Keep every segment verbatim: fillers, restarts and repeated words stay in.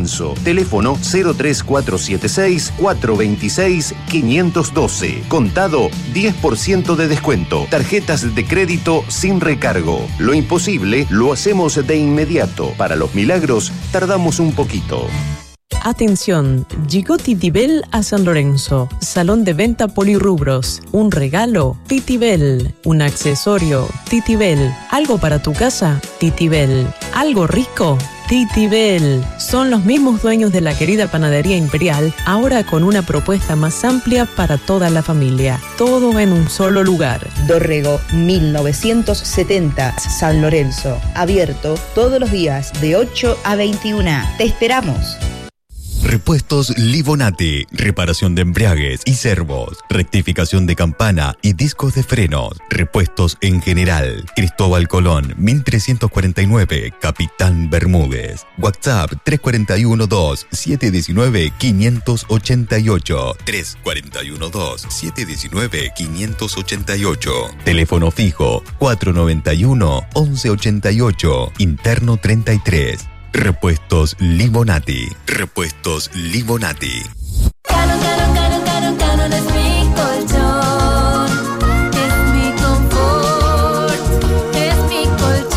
Lorenzo. Teléfono cero tres cuatro siete seis, cuatro dos seis, cinco uno dos. Contado diez por ciento de descuento. Tarjetas de crédito sin recargo. Lo imposible lo hacemos de inmediato. Para los milagros tardamos un poquito. Atención, llegó Titibel a San Lorenzo. Salón de venta polirrubros. Un regalo, Titibel. Un accesorio, Titibel. Algo para tu casa, Titibel. Algo rico, Titibel. Son los mismos dueños de la querida Panadería Imperial, ahora con una propuesta más amplia para toda la familia. Todo en un solo lugar. Dorrego mil novecientos setenta, San Lorenzo. Abierto todos los días de ocho a veintiuna. Te esperamos. Repuestos Livonati, reparación de embriagues y servos, rectificación de campana y discos de frenos, repuestos en general. Cristóbal Colón, mil trescientos cuarenta y nueve, Capitán Bermúdez. WhatsApp tres cuatro uno dos, siete uno nueve, cinco ocho ocho, tres cuatro uno dos, siete uno nueve, cinco ocho ocho. Teléfono fijo cuatro nueve uno, once ochenta y ocho, interno treinta y tres. Repuestos Livonati. Repuestos Livonati. Canon, Canon, Canon, Canon, Canon es mi colchón, es mi confort, es mi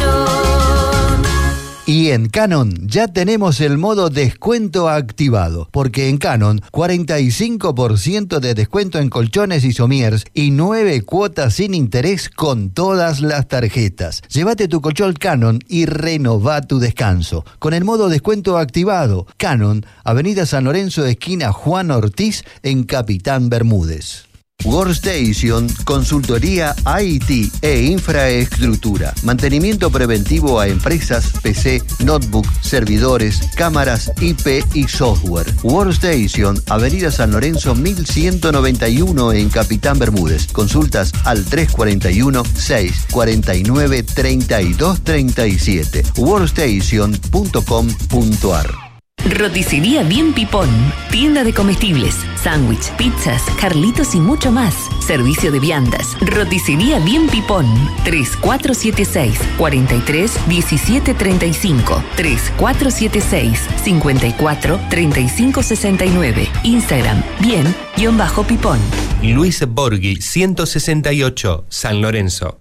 colchón. Y en Canon ya tenemos el modo descuento activado, porque en Canon cuarenta y cinco por ciento de descuento en colchones y somiers y nueve cuotas sin interés con todas las tarjetas. Llévate tu colchón Canon y renová tu descanso. Con el modo descuento activado, Canon, Avenida San Lorenzo, esquina Juan Ortiz, en Capitán Bermúdez. Workstation, consultoría I T e infraestructura, mantenimiento preventivo a empresas, P C, notebook, servidores, cámaras, I P y software. Workstation, Avenida San Lorenzo mil ciento noventa y uno en Capitán Bermúdez. Consultas al tres cuatro uno, seis cuatro nueve, tres dos tres siete. workstation punto com punto a r. Roticería Bien Pipón, tienda de comestibles, sándwich, pizzas, Carlitos y mucho más. Servicio de viandas. Roticería Bien Pipón, tres cuatro siete seis, cuatro tres, uno siete tres cinco, tres cuatro siete seis, cinco cuatro, tres cinco seis nueve. Instagram, bien-pipón. Luis Borghi, ciento sesenta y ocho, San Lorenzo.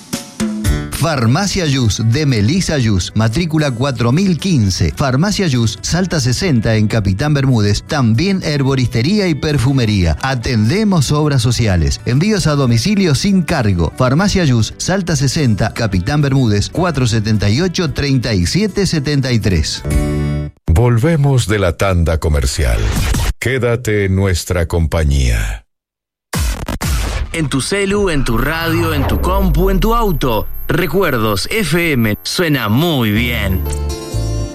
Farmacia Yus de Melissa Yus, matrícula cuatro mil quince. Farmacia Yus, Salta sesenta en Capitán Bermúdez. También herboristería y perfumería. Atendemos obras sociales. Envíos a domicilio sin cargo. Farmacia Yus, Salta sesenta, Capitán Bermúdez, cuatro siete ocho, tres siete siete tres. Volvemos de la tanda comercial. Quédate en nuestra compañía. En tu celu, en tu radio, en tu compu, en tu auto. Recuerdos F M suena muy bien.